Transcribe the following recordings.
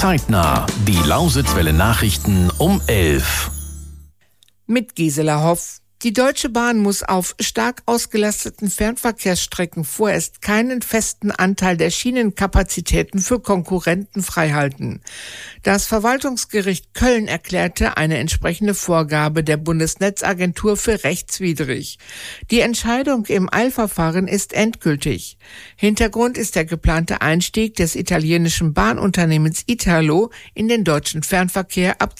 Zeitnah, die Lausitzwelle Nachrichten um 11. Mit Gisela Hoff. Die Deutsche Bahn muss auf stark ausgelasteten Fernverkehrsstrecken vorerst keinen festen Anteil der Schienenkapazitäten für Konkurrenten freihalten. Das Verwaltungsgericht Köln erklärte eine entsprechende Vorgabe der Bundesnetzagentur für rechtswidrig. Die Entscheidung im Eilverfahren ist endgültig. Hintergrund ist der geplante Einstieg des italienischen Bahnunternehmens Italo in den deutschen Fernverkehr ab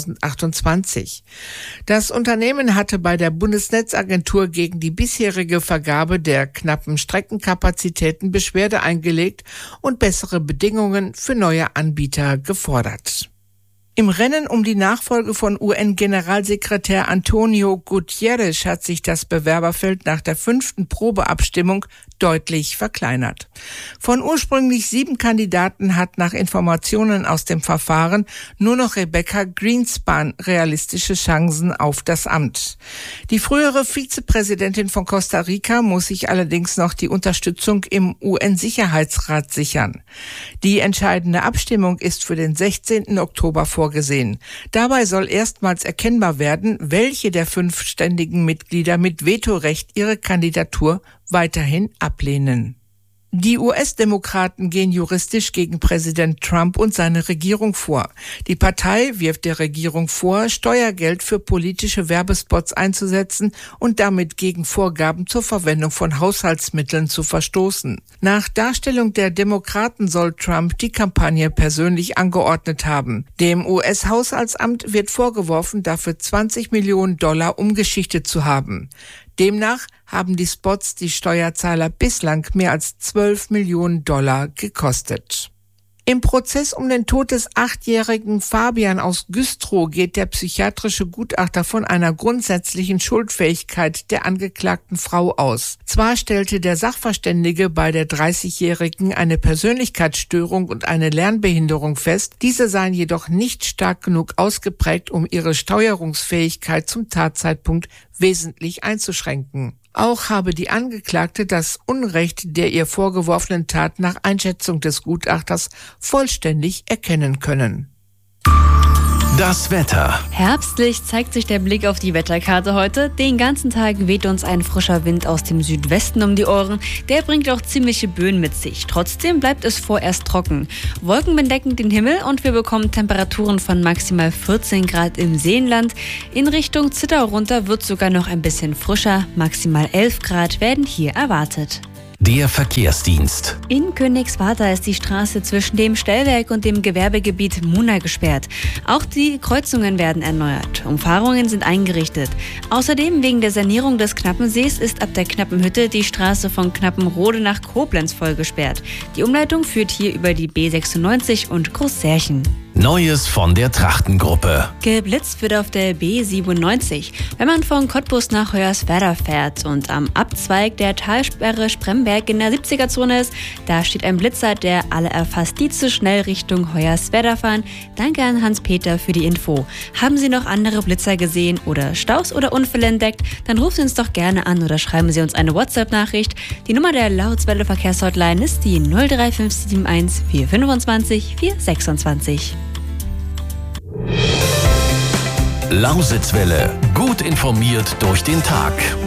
2028. Das Unternehmen hatte bei der Bundesnetzagentur gegen die bisherige Vergabe der knappen Streckenkapazitäten Beschwerde eingelegt und bessere Bedingungen für neue Anbieter gefordert. Im Rennen um die Nachfolge von UN-Generalsekretär Antonio Guterres hat sich das Bewerberfeld nach der 5. Probeabstimmung deutlich verkleinert. Von ursprünglich 7 Kandidaten hat nach Informationen aus dem Verfahren nur noch Rebecca Greenspan realistische Chancen auf das Amt. Die frühere Vizepräsidentin von Costa Rica muss sich allerdings noch die Unterstützung im UN-Sicherheitsrat sichern. Die entscheidende Abstimmung ist für den 16. Oktober vorgesehen. Dabei soll erstmals erkennbar werden, welche der 5 ständigen Mitglieder mit Vetorecht ihre Kandidatur weiterhin ablehnen. Die US-Demokraten gehen juristisch gegen Präsident Trump und seine Regierung vor. Die Partei wirft der Regierung vor, Steuergeld für politische Werbespots einzusetzen und damit gegen Vorgaben zur Verwendung von Haushaltsmitteln zu verstoßen. Nach Darstellung der Demokraten soll Trump die Kampagne persönlich angeordnet haben. Dem US-Haushaltsamt wird vorgeworfen, dafür $20 Millionen umgeschichtet zu haben. Demnach haben die Spots die Steuerzahler bislang mehr als $12 Millionen gekostet. Im Prozess um den Tod des 8-jährigen Fabian aus Güstrow geht der psychiatrische Gutachter von einer grundsätzlichen Schuldfähigkeit der angeklagten Frau aus. Zwar stellte der Sachverständige bei der 30-Jährigen eine Persönlichkeitsstörung und eine Lernbehinderung fest, diese seien jedoch nicht stark genug ausgeprägt, um ihre Steuerungsfähigkeit zum Tatzeitpunkt wesentlich einzuschränken. Auch habe die Angeklagte das Unrecht der ihr vorgeworfenen Tat nach Einschätzung des Gutachters vollständig erkennen können. Das Wetter. Herbstlich zeigt sich der Blick auf die Wetterkarte heute. Den ganzen Tag weht uns ein frischer Wind aus dem Südwesten um die Ohren. Der bringt auch ziemliche Böen mit sich. Trotzdem bleibt es vorerst trocken. Wolken bedecken den Himmel und wir bekommen Temperaturen von maximal 14 Grad im Seenland. In Richtung Zittau runter wird sogar noch ein bisschen frischer. Maximal 11 Grad werden hier erwartet. Der Verkehrsdienst. In Königswarter ist die Straße zwischen dem Stellwerk und dem Gewerbegebiet Muna gesperrt. Auch die Kreuzungen werden erneuert. Umfahrungen sind eingerichtet. Außerdem wegen der Sanierung des Knappensees ist ab der Knappenhütte die Straße von Knappenrode nach Koblenz voll gesperrt. Die Umleitung führt hier über die B96 und Großsärchen. Neues von der Trachtengruppe. Geblitzt wird auf der B97. Wenn man von Cottbus nach Hoyerswerda fährt und am Abzweig der Talsperre Spremberg in der 70er-Zone ist, da steht ein Blitzer, der alle erfasst, die zu schnell Richtung Hoyerswerda fahren. Danke an Hans-Peter für die Info. Haben Sie noch andere Blitzer gesehen oder Staus oder Unfälle entdeckt? Dann rufen Sie uns doch gerne an oder schreiben Sie uns eine WhatsApp-Nachricht. Die Nummer der Lausitzwelle Verkehrshotline ist die 03571 425 426. Lausitzwelle. Gut informiert durch den Tag.